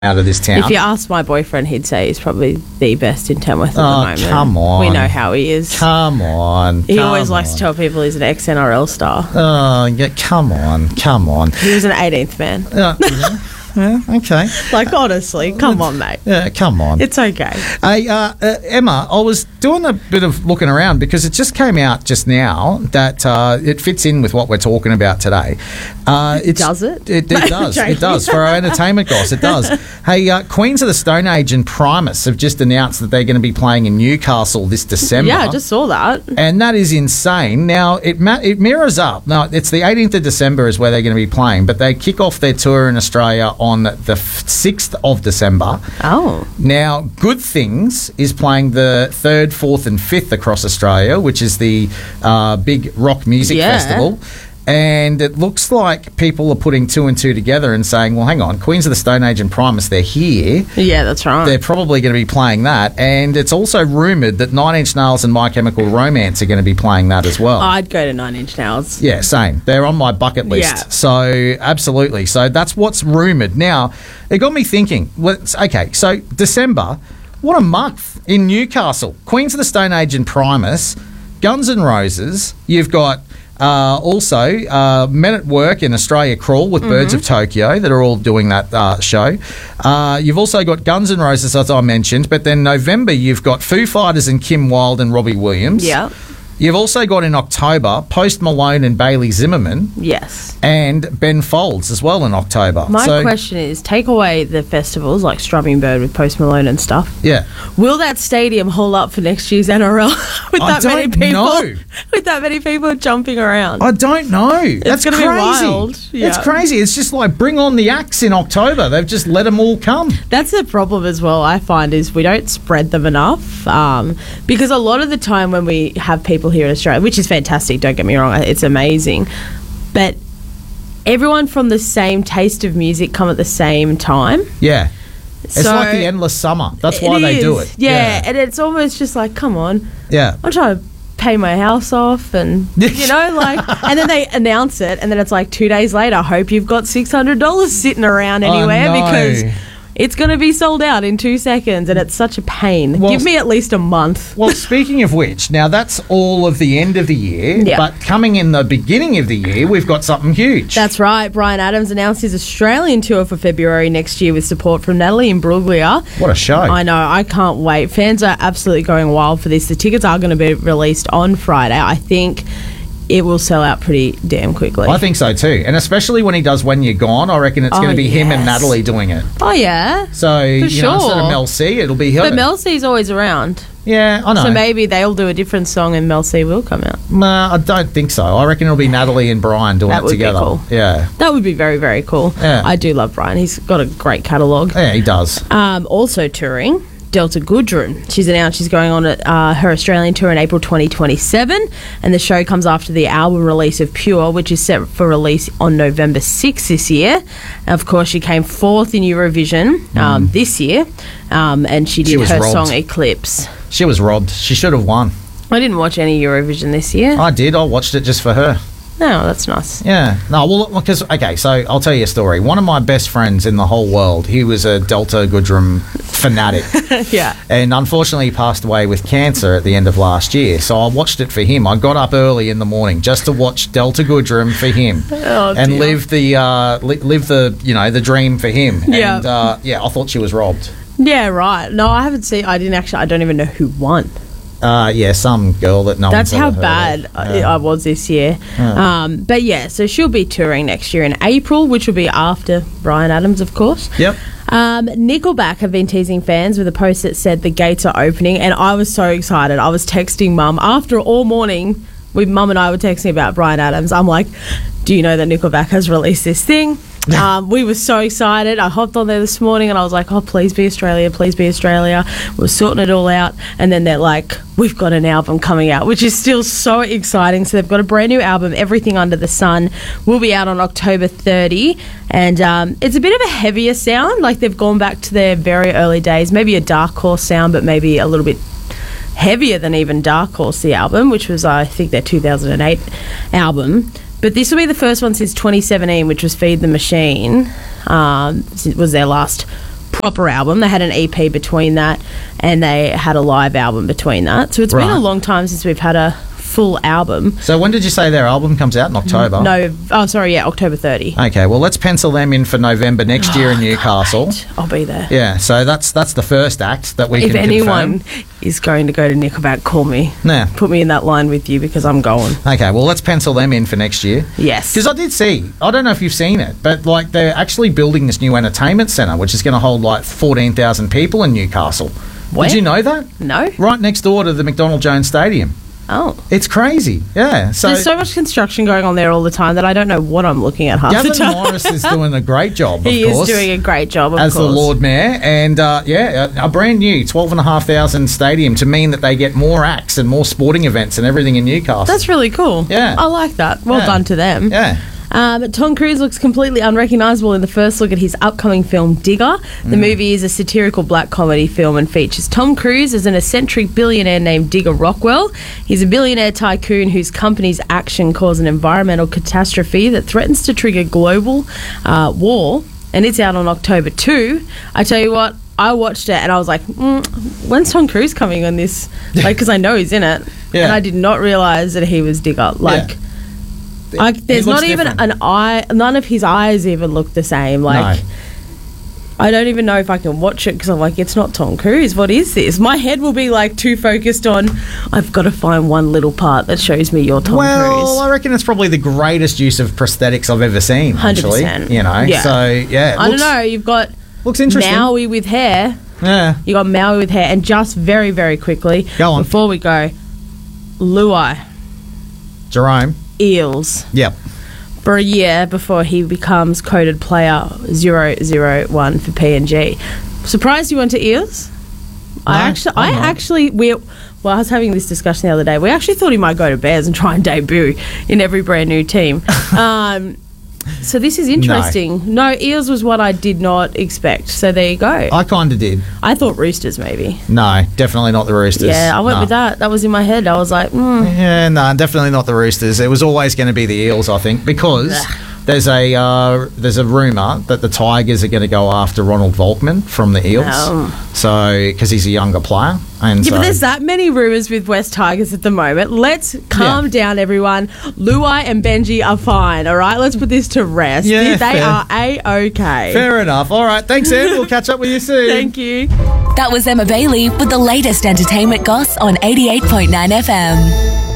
out of this town. If you ask my boyfriend, he'd say he's probably the best in Tamworth at the moment. Come on. We know how he is. Come on. He always likes to tell people he's an ex-NRL star. Oh, yeah, come on. He was an 18th man. Yeah, okay. Like, honestly, come on, mate. Yeah, come on. It's okay. Hey, Emma, I was doing a bit of looking around because it just came out just now that it fits in with what we're talking about today. Does it? It does. It does. For our entertainment goss, it does. Hey, Queens of the Stone Age and Primus have just announced that they're going to be playing in Newcastle this December. Yeah, I just saw that. And that is insane. Now, it mirrors up. Now, it's the 18th of December is where they're going to be playing, but they kick off their tour in Australia on the 6th of December. Oh. Now, Good Things is playing the 3rd, 4th and 5th across Australia, which is the big rock music festival. And it looks like people are putting two and two together and saying, well, hang on, Queens of the Stone Age and Primus, they're here. Yeah, that's right. They're probably going to be playing that. And it's also rumoured that Nine Inch Nails and My Chemical Romance are going to be playing that as well. I'd go to Nine Inch Nails. Yeah, same. They're on my bucket list. Yeah. So, absolutely. So, that's what's rumoured. Now, it got me thinking. Okay, so December, what a month in Newcastle. Queens of the Stone Age and Primus, Guns N' Roses, you've got... also, Men at Work in Australia Crawl with Birds of Tokyo that are all doing that show. You've also got Guns N' Roses, as I mentioned, but then November you've got Foo Fighters and Kim Wilde and Robbie Williams. Yeah. You've also got in October Post Malone and Bailey Zimmerman. Yes. And Ben Folds as well in October. My question is, take away the festivals like Strumming Bird with Post Malone and stuff. Yeah. Will that stadium hold up for next year's NRL with that many people? Know. With that many people jumping around? I don't know. That's going to be wild. Yeah. It's crazy. It's just like bring on the acts in October. They've just let them all come. That's the problem as well, I find, is we don't spread them enough. Because a lot of the time when we have people here in Australia, which is fantastic, don't get me wrong, it's amazing, but everyone from the same taste of music come at the same time. Yeah. It's like the endless summer. That's why they do it. Yeah, and it's almost just like, come on. Yeah. I'm trying to pay my house off and, and then they announce it and then it's like 2 days later, I hope you've got $600 sitting around anywhere because it's going to be sold out in 2 seconds and it's such a pain. Well, give me at least a month. Well, speaking of which, now that's all of the end of the year, but coming in the beginning of the year, we've got something huge. That's right. Bryan Adams announced his Australian tour for February next year with support from Natalie Imbruglia. What a show. I know. I can't wait. Fans are absolutely going wild for this. The tickets are going to be released on Friday. I think it will sell out pretty damn quickly. I think so too. And especially when he does When You're Gone, I reckon it's going to be him and Natalie doing it. Oh, yeah. So, instead of Mel C, it'll be her. But Mel C's always around. Yeah, I know. So maybe they'll do a different song and Mel C will come out. Nah, I don't think so. I reckon it'll be Natalie and Bryan doing it together. That would be cool. Yeah. That would be very, very cool. Yeah. I do love Bryan. He's got a great catalogue. Yeah, he does. Also touring, Delta Goodrem. She's announced she's going on her Australian tour in April 2027, and the show comes after the album release of Pure, which is set for release on November 6th this year. And of course, she came fourth in Eurovision this year, and she did her song Eclipse. She was robbed. She should have won. I didn't watch any Eurovision this year. I did. I watched it just for her. No, that's nice. Yeah. No, well, because, okay, so I'll tell you a story. One of my best friends in the whole world, he was a Delta Goodrem fanatic. Yeah. And unfortunately, he passed away with cancer at the end of last year. So I watched it for him. I got up early in the morning just to watch Delta Goodrem for him and live the dream for him. Yeah. And, I thought she was robbed. Yeah, right. No, I haven't seen. I don't even know who won. Some girl that no That's one's ever how heard of. bad I was this year. But yeah, so she'll be touring next year in April, which will be after Bryan Adams, of course. Yep. Nickelback have been teasing fans with a post that said the gates are opening, and I was so excited. I was texting Mum after all morning. Mum and I were texting about Bryan Adams. I'm like, do you know that Nickelback has released this thing? We were so excited. I hopped on there this morning and I was like, oh, please be Australia, please be Australia. We're sorting it all out. And then they're like, we've got an album coming out, which is still so exciting. So they've got a brand new album, Everything Under the Sun, will be out on October 30. And it's a bit of a heavier sound. Like they've gone back to their very early days, maybe a Dark Horse sound, but maybe a little bit heavier than even Dark Horse, the album, which was, I think, their 2008 album. But this will be the first one since 2017, which was Feed the Machine. Was their last proper album. They had an EP between that, and they had a live album between that. So it's been Right. a long time since we've had a full album. So when did you say their album comes out? In October? October 30. Okay, well, let's pencil them in for November next year in Newcastle. I'll be there. Yeah, so that's the first act that we If can anyone confirm. is going to go to Nickelback, call me. Yeah. Put me in that line with you because I'm going. Okay, well, let's pencil them in for next year. Yes. Because I did see, I don't know if you've seen it, but like they're actually building this new entertainment centre, which is going to hold like 14,000 people in Newcastle. Where? Did you know that? No? Right next door to the McDonald Jones Stadium. Oh. It's crazy. Yeah. So There's so much construction going on there all the time that I don't know what I'm looking at half the Gavin time. Morris is doing a great job, of He course. is doing a great job, of as course. the Lord Mayor, and a brand new 12,500 stadium to mean that they get more acts and more sporting events and everything in Newcastle. That's really cool. Yeah. I like that. Well Yeah. done to them. Yeah. But Tom Cruise looks completely unrecognisable in the first look at his upcoming film Digger. The movie is a satirical black comedy film and features Tom Cruise as an eccentric billionaire named Digger Rockwell. He's a billionaire tycoon whose company's action caused an environmental catastrophe that threatens to trigger global war, and it's out on October 2. I tell you what, I watched it and I was like, when's Tom Cruise coming on this? Like, because I know he's in it. Yeah. And I did not realise that he was Digger. Like... Yeah. there's looks not even different. an eye. None of his eyes even look the same. Like, No. I don't even know if I can watch it because I'm like, it's not Tom Cruise. What is this? My head will be like too focused on. I've got to find one little part that shows me you're Tom Well, Cruise. I reckon it's probably the greatest use of prosthetics I've ever seen. 100%. Actually, you know. Yeah. So yeah, I don't know. You've got Looks interesting. Maui with hair. Yeah. You got Maui with hair, and just very, very quickly Go on. before we go, Luai Jerome. Eels. Yep. For a year before he becomes coded player 001 for PNG. Surprised you went to Eels? I was having this discussion the other day. We actually thought he might go to Bears and try and debut in every brand new team. So this is interesting. No, Eels was what I did not expect. So there you go. I kind of did. I thought Roosters maybe. No, definitely not the Roosters. Yeah, I went No. with that. That was in my head. I was like, Yeah, no, definitely not the Roosters. It was always going to be the Eels, I think, because there's a rumour that the Tigers are going to go after Ronald Volkman from the Eels. So because he's a younger player, and yeah, so but there's that many rumours with West Tigers at the moment. Let's calm down, everyone. Luai and Benji are fine, all right? Let's put this to rest. Yeah, they fair. are A-OK. fair enough. All right, thanks, Ed. We'll catch up with you soon. Thank you. That was Emma Bailey with the latest entertainment goss on 88.9 FM.